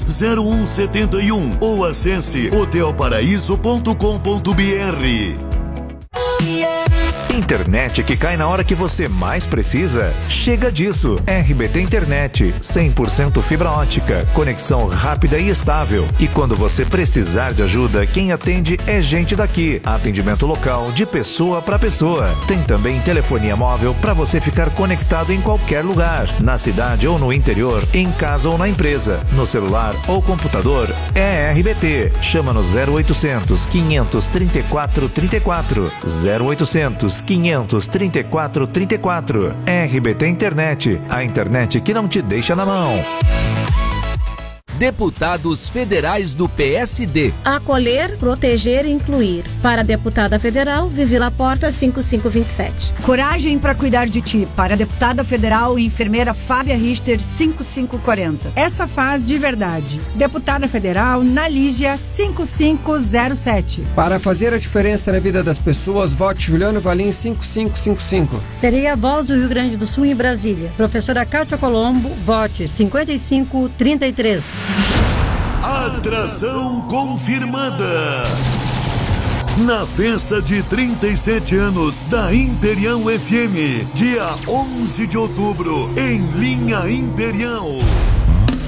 0171 ou acesse hotelparaíso.com.br. Internet que cai na hora que você mais precisa? Chega disso. RBT Internet, 100% fibra ótica, conexão rápida e estável. E quando você precisar de ajuda, quem atende é gente daqui. Atendimento local, de pessoa para pessoa. Tem também telefonia móvel para você ficar conectado em qualquer lugar, na cidade ou no interior, em casa ou na empresa, no celular ou computador. É RBT. Chama no 0800 534 34. 0800 534 34. RBT Internet, a internet que não te deixa na mão. Deputados federais do PSD. Acolher, proteger e incluir. Para a deputada federal, Vivi Laporta, 5527. Coragem para cuidar de ti. Para a deputada federal e enfermeira Fábia Richter, 5540. Essa faz de verdade. Deputada federal Nalígia, 5507. Para fazer a diferença na vida das pessoas, vote Juliano Valim, 5555. Seria a voz do Rio Grande do Sul em Brasília. Professora Cátia Colombo, vote 5533. Atração confirmada. Na festa de 37 anos da Imperial FM, dia 11 de outubro, em Linha Imperial.